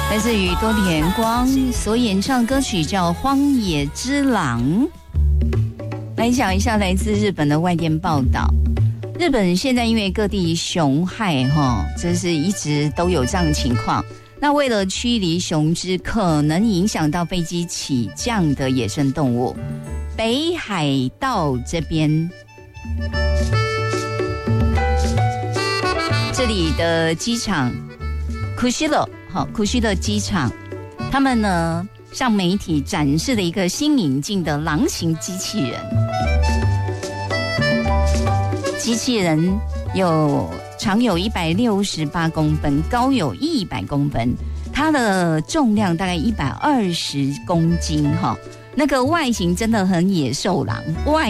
来自宇多田光所演唱歌曲叫《荒野之狼》。来讲一下来自日本的外电报道。日本现在因为各地熊害这是一直都有这样的情况。那为了驱离熊只可能影响到飞机起降的野生动物，北海道这边这里的机场库西勒机场，他们呢向媒体展示了一个新引进的狼型机器人。机器人长有168公分，高有100公分，它的重量大概120公斤那个外形真的很野兽狼，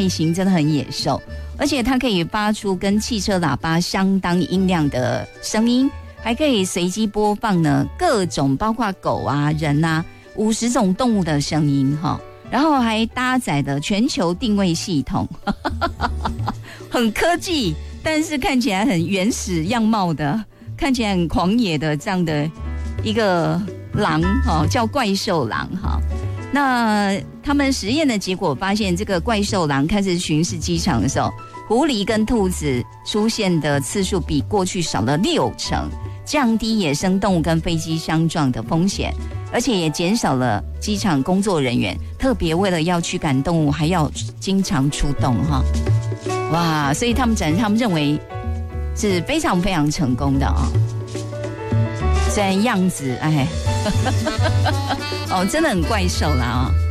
而且它可以发出跟汽车喇叭相当音量的声音，还可以随机播放呢各种包括狗啊、人啊50种动物的声音然后还搭载了全球定位系统，很科技，但是看起来很原始样貌的，看起来很狂野的这样的一个狼叫怪兽狼那他们实验的结果发现，这个怪兽狼开始巡视机场的时候，狐狸跟兔子出现的次数比过去少了60%，降低野生动物跟飞机相撞的风险，而且也减少了机场工作人员特别为了要驱赶动物还要经常出动哇，所以他们认为是非常非常成功的虽然样子真的很怪兽啦